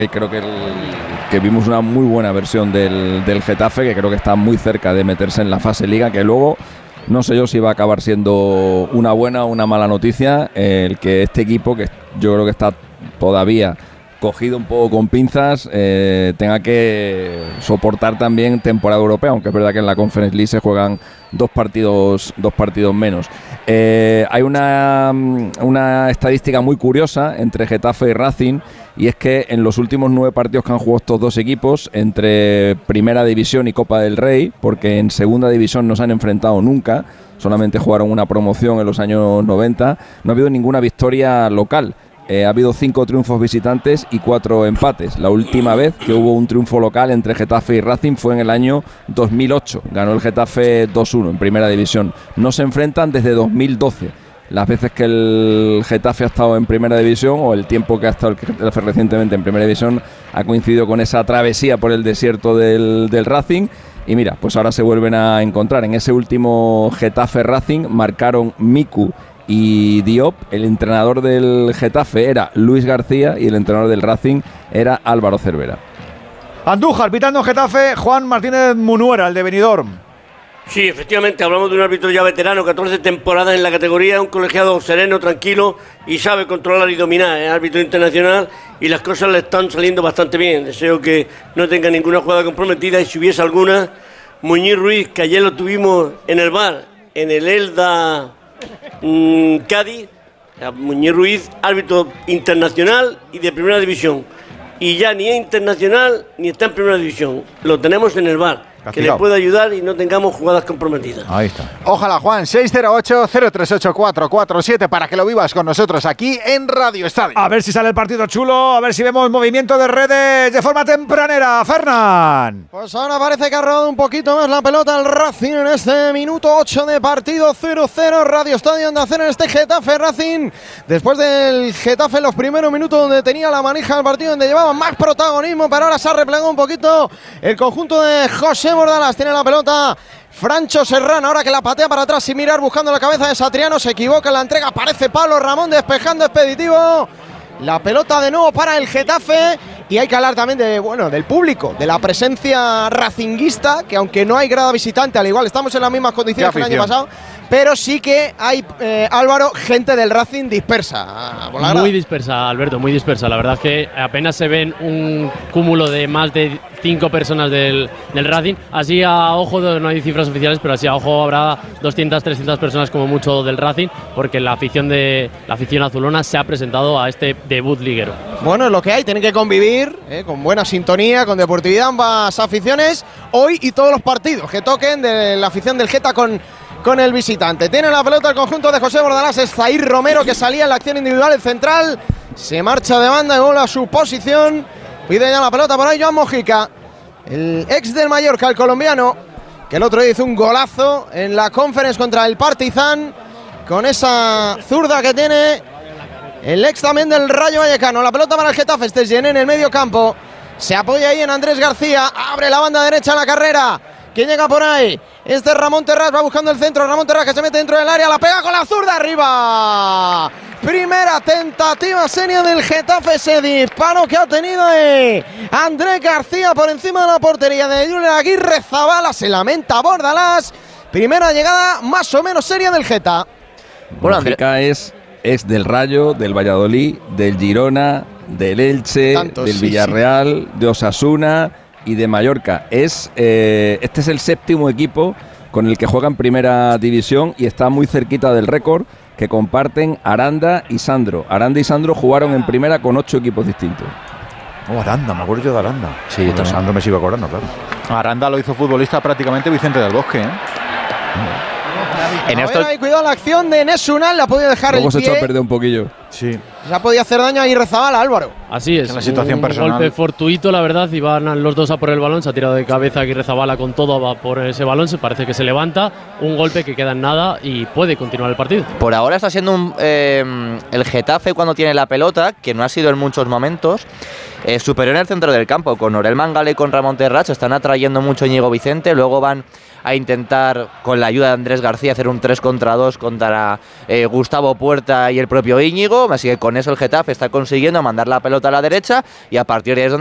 Creo que vimos una muy buena versión del Getafe, que creo que está muy cerca de meterse en la fase Liga, que luego no sé yo si va a acabar siendo una buena o una mala noticia el que este equipo, que yo creo que está todavía cogido un poco con pinzas, tenga que soportar también temporada europea, aunque es verdad que en la Conference League se juegan dos partidos menos. Hay una estadística muy curiosa entre Getafe y Racing, y es que en los últimos 9 partidos que han jugado estos dos equipos, entre Primera División y Copa del Rey, porque en Segunda División no se han enfrentado nunca, solamente jugaron una promoción en los años 90, no ha habido ninguna victoria local. Ha habido 5 triunfos visitantes y 4 empates. La última vez que hubo un triunfo local entre Getafe y Racing fue en el año 2008. Ganó el Getafe 2-1 en Primera División. No se enfrentan desde 2012. Las veces que el Getafe ha estado en Primera División, o el tiempo que ha estado el Getafe recientemente en Primera División, ha coincidido con esa travesía por el desierto del Racing. Y mira, pues ahora se vuelven a encontrar. En ese último Getafe Racing marcaron Miku y Diop. El entrenador del Getafe era Luis García y el entrenador del Racing era Álvaro Cervera. Andújar pitando en Getafe, Juan Martínez Munuera, el de Benidorm. Sí, efectivamente, hablamos de un árbitro ya veterano, 14 temporadas en la categoría, un colegiado sereno, tranquilo y sabe controlar y dominar. Es árbitro internacional y las cosas le están saliendo bastante bien. Deseo que no tenga ninguna jugada comprometida, y si hubiese alguna, Muñiz Ruiz, que ayer lo tuvimos en el VAR, en el Elda Cádiz, Muñiz Ruiz, árbitro internacional y de Primera División, y ya ni es internacional ni está en Primera División, lo tenemos en el VAR, que le pueda ayudar y no tengamos jugadas comprometidas. Ahí está. Ojalá, Juan. 608-038-447 para que lo vivas con nosotros aquí en Radio Estadio. A ver si sale el partido chulo, a ver si vemos movimiento de redes de forma tempranera. Fernán. Pues ahora parece que ha robado un poquito más la pelota el Racing en este minuto 8 de partido. 0-0 Radio Estadio Onda Cero en este Getafe Racing. Después del Getafe en los primeros minutos, donde tenía la manija del partido, donde llevaba más protagonismo, pero ahora se ha replegado un poquito el conjunto de José Bordalas. Tiene la pelota Francho Serrano, ahora que la patea para atrás sin mirar, buscando la cabeza de Satriano. Se equivoca en la entrega, aparece Pablo Ramón despejando expeditivo. La pelota de nuevo para el Getafe. Y hay que hablar también del público, de la presencia racinguista, que aunque no hay grada visitante, al igual estamos en las mismas condiciones que el año pasado, pero sí que hay, Álvaro, gente del Racing dispersa. Muy dispersa, Alberto, muy dispersa. La verdad es que apenas se ven un cúmulo de más de 5 personas del Racing. Así a ojo, no hay cifras oficiales, pero así a ojo habrá 200, 300 personas como mucho del Racing, porque la afición azulona se ha presentado a este debut liguero. Bueno, es lo que hay, tienen que convivir con buena sintonía, con deportividad, ambas aficiones, hoy y todos los partidos que toquen de la afición del Geta con el visitante. Tiene la pelota el conjunto de José Bordalás, es Zair Romero, que salía en la acción individual, el central, se marcha de banda y vuelve a su posición, pide ya la pelota por ahí Joan Mojica, el ex del Mallorca, el colombiano, que el otro día hizo un golazo en la Conference contra el Partizan, con esa zurda que tiene el ex también del Rayo Vallecano. La pelota para el Getafe, este es Gené en el medio campo, se apoya ahí en Andrés García, abre la banda derecha a la carrera. ¿Quién llega por ahí? Este es Ramón Terrás, va buscando el centro. Ramón Terrás, que se mete dentro del área, la pega con la zurda arriba. Primera tentativa seria del Getafe, ese disparo que ha tenido Andrés García por encima de la portería de Julen Aguirre Zabala. Se lamenta Bordalás. Primera llegada más o menos seria del Geta. Bueno, Andrés es del Rayo, del Valladolid, del Girona, del Elche, del Villarreal, de Osasuna y de Mallorca. Este es el 7º equipo con el que juega en Primera División y está muy cerquita del récord que comparten Aranda y Sandro. Aranda y Sandro jugaron en Primera con 8 equipos distintos. Aranda, me acuerdo yo de Aranda. Sí, yo también. Sandro me sigo acordando, claro. Aranda lo hizo futbolista prácticamente Vicente del Bosque, En esto cuidado la acción de Nesunal, la podía dejar luego el pie. Se echó a perder un poquillo. Sí. Ya podía hacer daño a Aguirre Zabala, Álvaro. Así es, en la situación un personal. Golpe fortuito, la verdad, y van los dos a por el balón. Se ha tirado de cabeza Aguirre Zabala con todo, va por ese balón, se parece que se levanta. Un golpe que queda en nada y puede continuar el partido. Por ahora está siendo el Getafe, cuando tiene la pelota, que no ha sido en muchos momentos, superior en el centro del campo. Con Orel Mangala y con Ramón Terrach están atrayendo mucho a Íñigo Vicente, luego van a intentar, con la ayuda de Andrés García, hacer un 3 contra 2 contra Gustavo Puerta y el propio Íñigo. Así que con eso el Getafe está consiguiendo mandar la pelota a la derecha y a partir de ahí es donde